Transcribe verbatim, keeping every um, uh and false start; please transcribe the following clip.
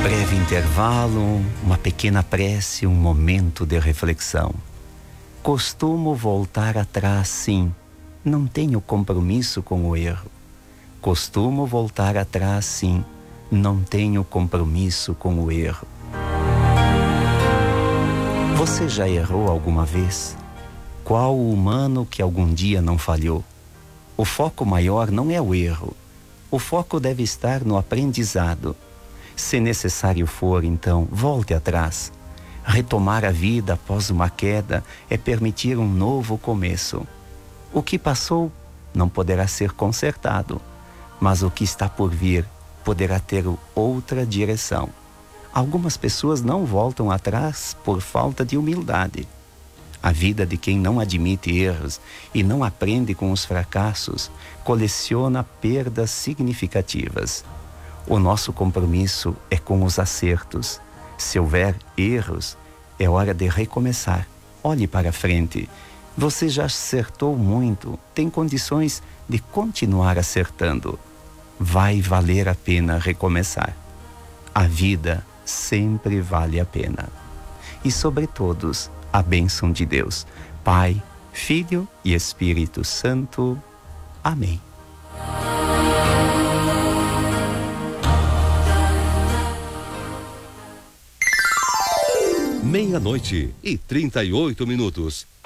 breve intervalo, uma pequena prece, um momento de reflexão. Costumo voltar atrás, sim. Não tenho compromisso com o erro. Costumo voltar atrás, sim. Não tenho compromisso com o erro. Você já errou alguma vez? Qual o humano que algum dia não falhou? O foco maior não é o erro. O foco deve estar no aprendizado. Se necessário for, então, volte atrás. Retomar a vida após uma queda é permitir um novo começo. O que passou não poderá ser consertado, mas o que está por vir poderá ter outra direção. Algumas pessoas não voltam atrás por falta de humildade. A vida de quem não admite erros e não aprende com os fracassos coleciona perdas significativas. O nosso compromisso é com os acertos. Se houver erros, é hora de recomeçar. Olhe para frente. Você já acertou muito, tem condições de continuar acertando. Vai valer a pena recomeçar. A vida sempre vale a pena. E sobre todos, a bênção de Deus, Pai, Filho e Espírito Santo. Amém. Meia-noite e trinta e oito minutos.